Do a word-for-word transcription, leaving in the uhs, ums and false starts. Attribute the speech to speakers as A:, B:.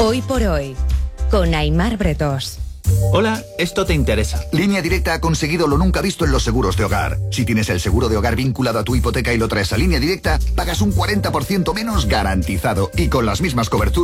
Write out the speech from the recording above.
A: Hoy por hoy, con Aimar Bretós.
B: Hola, esto te interesa.
C: Línea Directa ha conseguido lo nunca visto en los seguros de hogar. Si tienes el seguro de hogar vinculado a tu hipoteca y lo traes a Línea Directa, pagas un cuarenta por ciento menos garantizado y con las mismas coberturas